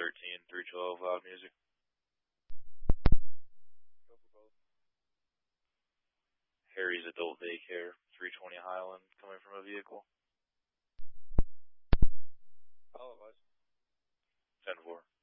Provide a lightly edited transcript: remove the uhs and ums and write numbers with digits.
312 Loud Music. Go for both. Harry's Adult Daycare, 320 Highland, coming from a vehicle. Follow us. 10-4.